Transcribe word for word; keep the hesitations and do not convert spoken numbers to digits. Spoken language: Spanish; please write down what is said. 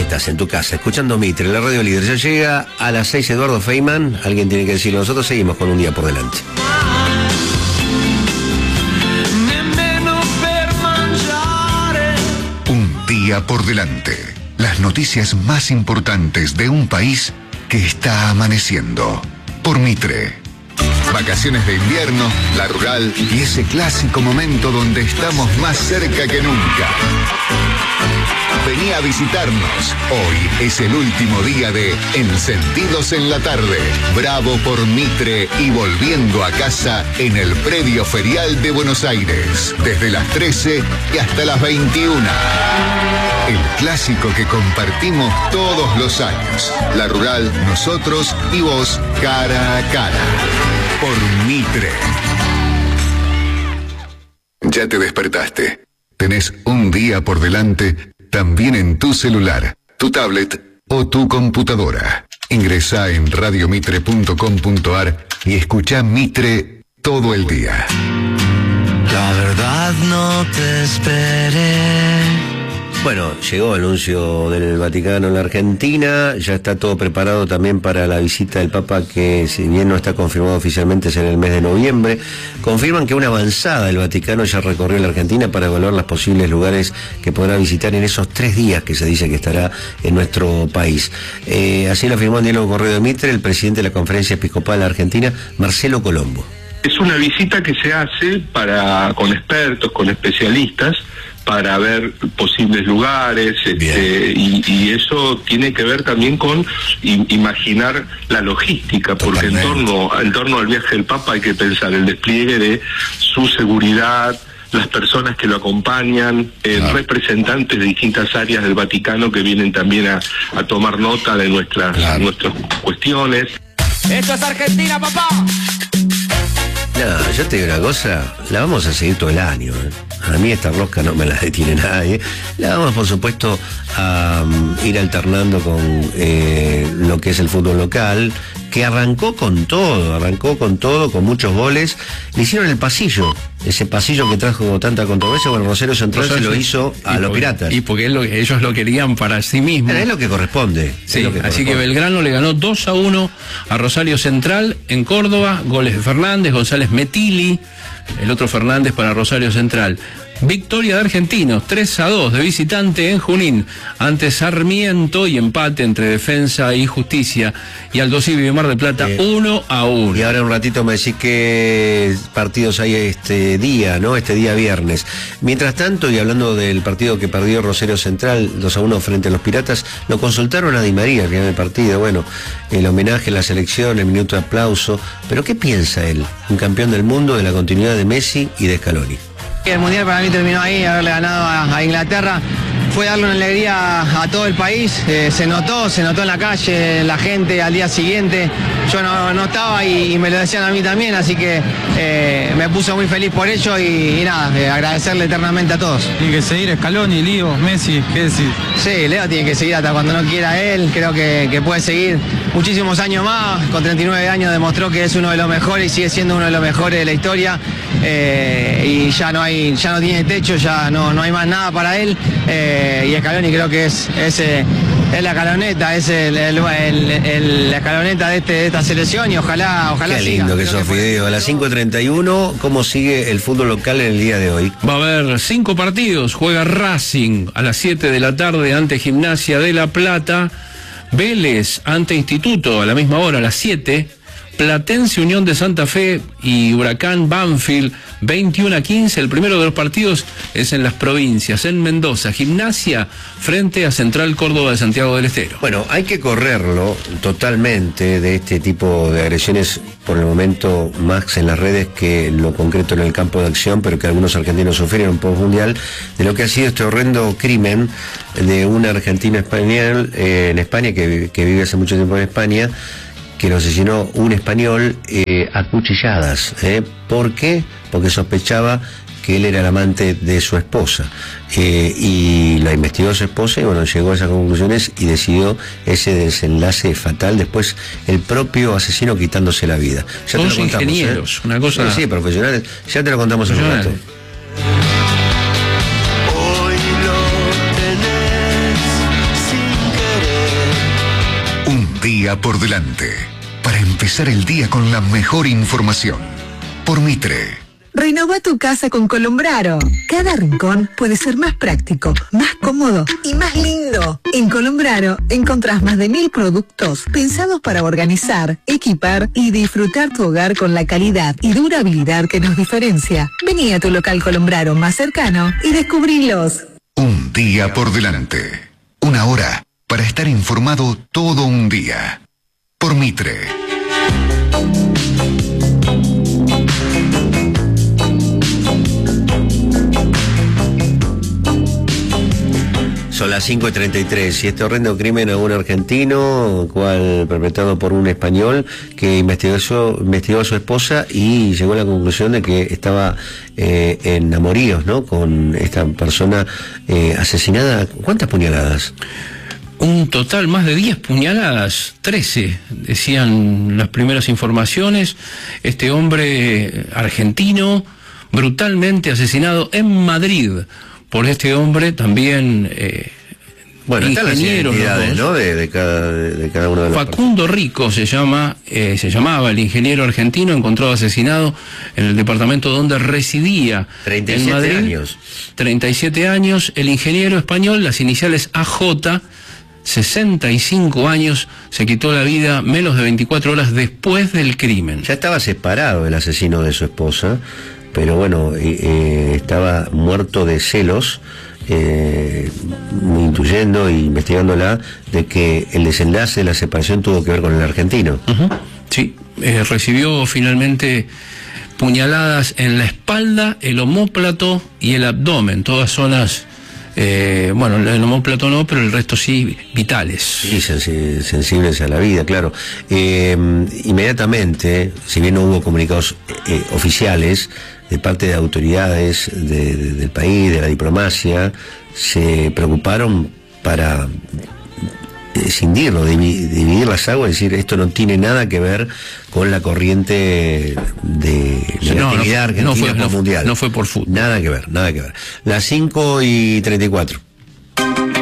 estás, en tu casa, escuchando Mitre, la radio líder. Ya llega a las seis Eduardo Feynman. Alguien tiene que decirlo. Nosotros seguimos con un día por delante. Un día por delante. Las noticias más importantes de un país que está amaneciendo. Por Mitre. Vacaciones de invierno, la rural y ese clásico momento donde estamos más cerca que nunca. Vení a visitarnos. Hoy es el último día de Encendidos en la Tarde. Bravo por Mitre y volviendo a casa en el predio ferial de Buenos Aires. Desde las trece y hasta las veintiuna. El clásico que compartimos todos los años. La rural, nosotros y vos cara a cara. Por Mitre. Ya te despertaste. Tenés un día por delante, también en tu celular, tu tablet o tu computadora. Ingresá en radio mitre punto com punto ar y escuchá Mitre todo el día. La verdad no te esperé. Bueno, llegó el anuncio del Vaticano en la Argentina, ya está todo preparado también para la visita del Papa, que si bien no está confirmado oficialmente es en el mes de noviembre. Confirman que una avanzada del Vaticano ya recorrió la Argentina para evaluar los posibles lugares que podrá visitar en esos tres días que se dice que estará en nuestro país. Eh, así lo afirmó en diálogo con Radio Mitre el presidente de la Conferencia Episcopal Argentina, Marcelo Colombo. Es una visita que se hace para con expertos, con especialistas, para ver posibles lugares, este, y, y eso tiene que ver también con i, imaginar la logística, porque en torno, en torno al viaje del Papa hay que pensar el despliegue de su seguridad, las personas que lo acompañan, eh, ah. representantes de distintas áreas del Vaticano que vienen también a, a tomar nota de nuestras, claro. nuestras cuestiones. ¡Esto es Argentina, papá! No, yo te digo una cosa, la vamos a seguir todo el año, ¿eh? A mí esta rosca no me la detiene nadie. La vamos, por supuesto, a um, ir alternando con eh, lo que es el fútbol local, que arrancó con todo, arrancó con todo, con muchos goles. Le hicieron el pasillo, ese pasillo que trajo tanta controversia. Bueno, Rosario Central Rosario, se lo hizo a los Piratas. Y porque él lo, ellos lo querían para sí mismos. Pero es lo que corresponde. Sí, lo que así corresponde. que Belgrano le ganó dos a uno a Rosario Central en Córdoba, goles de Fernández, González Metili, el otro Fernández para Rosario Central. Victoria de Argentinos, tres a dos de visitante en Junín, ante Sarmiento, y empate entre Defensa y Justicia. Y Aldo Civi de Mar del Plata, eh, uno a uno. Y ahora un ratito me decís qué partidos hay este día, ¿no? Este día viernes. Mientras tanto, y hablando del partido que perdió Rosario Central, dos a uno frente a los Piratas, lo consultaron a Di María al final del partido. Bueno, el homenaje a la selección, el minuto de aplauso. Pero ¿qué piensa él? Un campeón del mundo, de la continuidad de Messi y de Scaloni. El Mundial para mí terminó ahí, haberle ganado a, a Inglaterra. Fue darle una alegría a, a todo el país, eh, se notó, se notó en la calle, la gente al día siguiente. Yo no, no estaba y, y me lo decían a mí también, así que eh, me puso muy feliz por ello y, y nada, eh, agradecerle eternamente a todos. Tiene que seguir Scaloni, Lío, Messi, ¿qué decir? Sí, Leo tiene que seguir hasta cuando no quiera él, creo que, que puede seguir muchísimos años más, con treinta y nueve años demostró que es uno de los mejores y sigue siendo uno de los mejores de la historia, eh, y ya no hay, ya no tiene techo, ya no, no hay más nada para él. Eh, y Scaloni creo que es, es, eh, es la escaloneta, es el, el, el, el, la escaloneta de, este, de esta selección y ojalá, ojalá Qué siga. lindo que sos, Fideo. A las cinco treinta y uno, ¿cómo sigue el fútbol local en el día de hoy? Va a haber cinco partidos. Juega Racing a las siete de la tarde ante Gimnasia de La Plata. Vélez ante Instituto a la misma hora, a las siete. Platense Unión de Santa Fe y Huracán Banfield, veintiuno a quince. El primero de los partidos es en las provincias, en Mendoza. Gimnasia frente a Central Córdoba de Santiago del Estero. Bueno, hay que correrlo totalmente de este tipo de agresiones, por el momento más en las redes que lo concreto en el campo de acción, pero que algunos argentinos sufrieron post mundial, de lo que ha sido este horrendo crimen de un argentino español eh, en España, que, que vive hace mucho tiempo en España, que lo asesinó un español eh, a cuchilladas. ¿eh? ¿Por qué? Porque sospechaba que él era el amante de su esposa. Eh, y la investigó su esposa y bueno, llegó a esas conclusiones y decidió ese desenlace fatal. Después el propio asesino quitándose la vida. Ya Todos te lo contamos, ingenieros, ¿eh? una cosa... Sí, sí, profesionales. Ya te lo contamos en un rato. Hoy lo tenés sin día por delante. Para empezar el día con la mejor información. Por Mitre. Renova tu casa con Colombraro. Cada rincón puede ser más práctico, más cómodo y más lindo. En Colombraro encontrás más de mil productos pensados para organizar, equipar y disfrutar tu hogar con la calidad y durabilidad que nos diferencia. Vení a tu local Colombraro más cercano y descubrilos. Un día por delante. Una hora para estar informado todo un día. Por Mitre. Son las cinco y treinta y tres y este horrendo crimen a un argentino, cual perpetrado por un español que investigó, eso, investigó a su esposa y llegó a la conclusión de que estaba eh, en amoríos, ¿no? Con esta persona eh, asesinada. ¿Cuántas puñaladas? Un total, más de diez puñaladas, trece, decían las primeras informaciones. Este hombre argentino, brutalmente asesinado en Madrid por este hombre, también eh, bueno, están las identidades, ¿no? De, de, cada, de, de cada uno de los Facundo Rico se llama, eh, se llamaba el ingeniero argentino, encontrado asesinado en el departamento donde residía treinta y en siete Madrid. años. treinta y siete años, el ingeniero español, las iniciales A J, sesenta y cinco años, se quitó la vida menos de veinticuatro horas después del crimen. Ya estaba separado el asesino de su esposa, pero bueno, eh, eh, estaba muerto de celos, eh, intuyendo e investigándola de que el desenlace de la separación tuvo que ver con el argentino. Uh-huh. Sí, eh, recibió finalmente puñaladas en la espalda, el omóplato y el abdomen, todas zonas, eh, bueno, el omóplato no, pero el resto sí, vitales. Sí, sensi- sensibles a la vida, claro. Eh, inmediatamente, si bien no hubo comunicados eh, oficiales, de parte de autoridades de, de, del país, de la diplomacia, se preocuparon para escindirlo, divi- dividir las aguas, es decir, esto no tiene nada que ver con la corriente de la No, actividad no, argentina no fue, por no, mundial. no fue por fútbol. Nada que ver, nada que ver. Las cinco y treinta y cuatro.